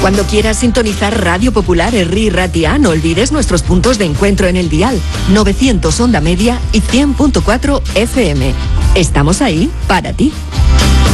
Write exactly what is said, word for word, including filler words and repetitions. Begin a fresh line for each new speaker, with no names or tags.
Cuando quieras sintonizar Radio Popular Herri Ratia, no olvides nuestros puntos de encuentro en el dial, novecientos onda media y cien punto cuatro F M. Estamos ahí para ti.